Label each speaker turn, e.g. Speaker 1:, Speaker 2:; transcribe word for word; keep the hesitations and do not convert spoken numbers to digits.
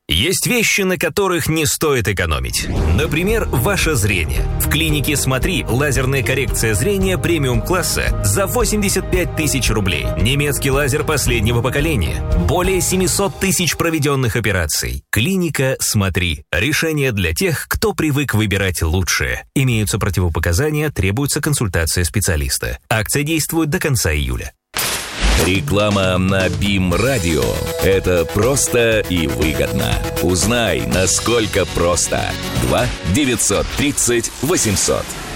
Speaker 1: Есть вещи, на которых не стоит экономить. Например, ваше зрение. В клинике «Смотри» лазерная коррекция зрения премиум-класса за восемьдесят пять тысяч рублей. Немецкий лазер последнего поколения. Более семьсот тысяч проведенных операций. Клиника «Смотри». Решение для тех, кто привык выбирать лучшее. Имеются противопоказания, требуется консультация специалиста. Акция действует до конца июля.
Speaker 2: Реклама на БИМ-радио – это просто и выгодно. Узнай, насколько просто. два девятьсот тридцать восемьсот.